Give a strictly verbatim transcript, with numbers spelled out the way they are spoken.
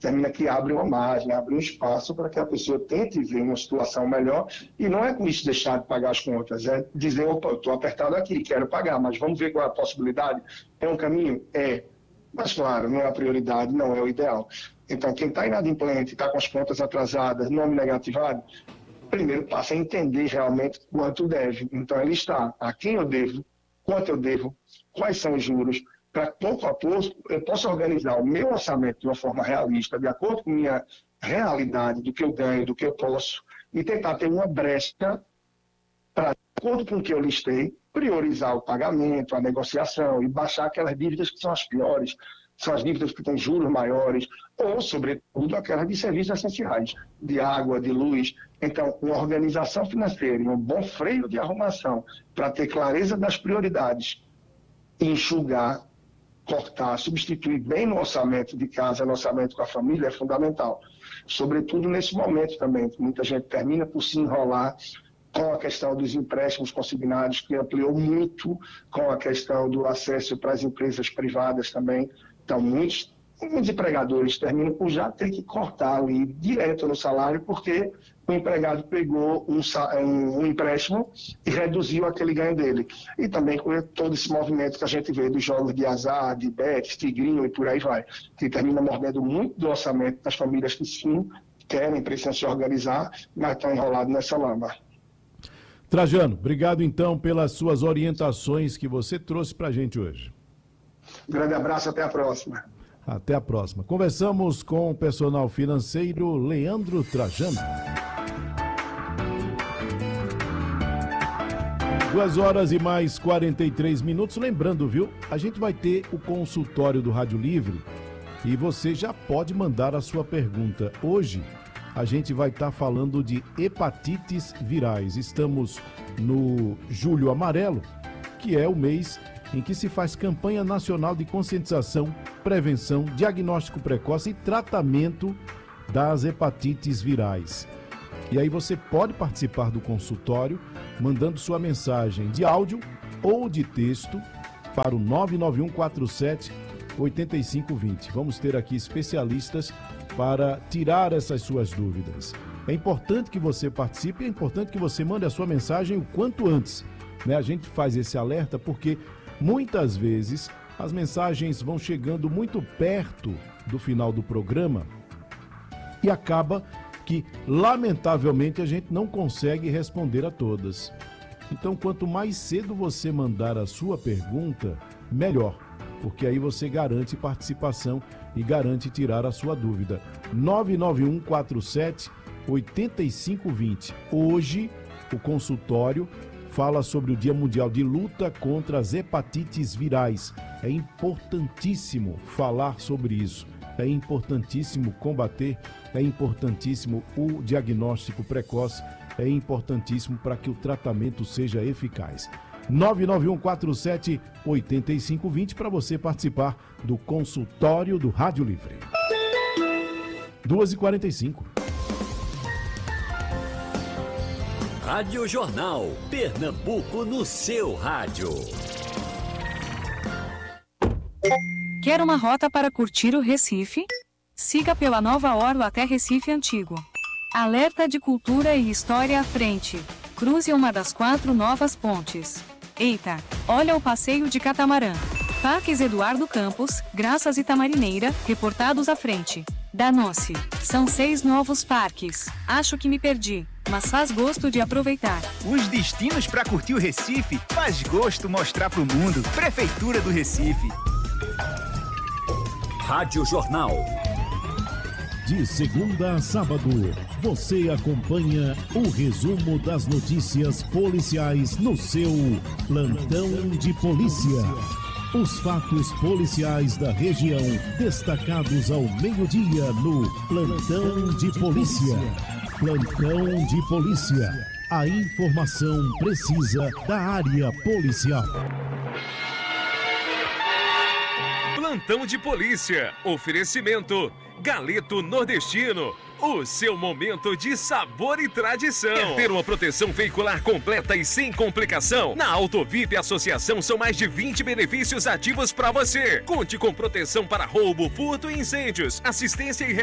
termina que abre uma margem, abre um espaço para que a pessoa tente ver uma situação melhor, e não é com isso deixar de pagar as contas, é dizer, opa, eu estou apertado aqui, quero pagar, mas vamos ver qual é a possibilidade. É um caminho? É. Mas, claro, não é a prioridade, não é o ideal. Então, quem está inadimplente, está com as contas atrasadas, nome negativado, primeiro passa a entender realmente quanto deve. Então, ele está, a quem eu devo, quanto eu devo, quais são os juros, para pouco a pouco eu possa organizar o meu orçamento de uma forma realista, de acordo com a minha realidade, do que eu ganho, do que eu posso, e tentar ter uma brecha para, de acordo com o que eu listei, priorizar o pagamento, a negociação e baixar aquelas dívidas que são as piores, são as dívidas que têm juros maiores, ou, sobretudo, aquelas de serviços essenciais, de água, de luz. Então, uma organização financeira e um bom freio de arrumação para ter clareza das prioridades, enxugar, cortar, substituir bem no orçamento de casa, no orçamento com a família, é fundamental. Sobretudo nesse momento também, que muita gente termina por se enrolar com a questão dos empréstimos consignados, que ampliou muito, com a questão do acesso para as empresas privadas também. Então, muitos, muitos empregadores terminam por já ter que cortar ali direto no salário, porque o empregado pegou um, um, um empréstimo e reduziu aquele ganho dele. E também com todo esse movimento que a gente vê dos jogos de azar, de bet, tigrinho e por aí vai, que termina mordendo muito do orçamento das famílias que sim querem, precisam se organizar, mas estão enrolados nessa lama. Trajano, obrigado então pelas suas orientações que você trouxe para a gente hoje. Grande abraço, até a próxima. Até a próxima. Conversamos com o personal financeiro Leandro Trajano. Duas horas e mais quarenta e três minutos. Lembrando, viu? A gente vai ter o consultório do Rádio Livre e você já pode mandar a sua pergunta. Hoje a gente vai estar falando de hepatites virais. Estamos no Julho Amarelo, que é o mês em que se faz campanha nacional de conscientização, prevenção, diagnóstico precoce e tratamento das hepatites virais. E aí você pode participar do consultório mandando sua mensagem de áudio ou de texto para o nove nove um quatro sete oito cinco dois zero. Vamos ter aqui especialistas para tirar essas suas dúvidas. É importante que você participe, é importante que você mande a sua mensagem o quanto antes, né? A gente faz esse alerta porque muitas vezes as mensagens vão chegando muito perto do final do programa e acaba que, lamentavelmente, a gente não consegue responder a todas. Então, quanto mais cedo você mandar a sua pergunta, melhor, porque aí você garante participação e garante tirar a sua dúvida. nove nove um quatro sete oito cinco dois zero. Hoje, o consultório fala sobre o Dia Mundial de Luta contra as Hepatites Virais. É importantíssimo falar sobre isso. É importantíssimo combater, é importantíssimo o diagnóstico precoce, é importantíssimo para que o tratamento seja eficaz. nove nove um quatro sete oito cinco dois zero para você participar do consultório do Rádio Livre. duas e quarenta e cinco. Rádio Jornal, Pernambuco no seu rádio. Quer uma rota para curtir o Recife? Siga pela Nova Orla até Recife Antigo. Alerta de cultura e história à frente. Cruze uma das quatro novas pontes. Eita, olha o passeio de catamarã. Parques Eduardo Campos, Graças e Tamarineira, reportados à frente. Danou-se. São seis novos parques. Acho que me perdi, mas faz gosto de aproveitar. Os destinos para curtir o Recife faz gosto mostrar pro mundo. Prefeitura do Recife. Rádio Jornal. De segunda a sábado, você acompanha o resumo das notícias policiais no seu Plantão de Polícia. Os fatos policiais da região destacados ao meio-dia no Plantão de Polícia. Plantão de Polícia. A informação precisa da área policial. Plantão de Polícia. Oferecimento Galeto Nordestino. O seu momento de sabor e tradição. Quer ter uma proteção veicular completa e sem complicação? Na Autovip Associação são mais de vinte benefícios ativos para você. Conte com proteção para roubo, furto e incêndios, assistência e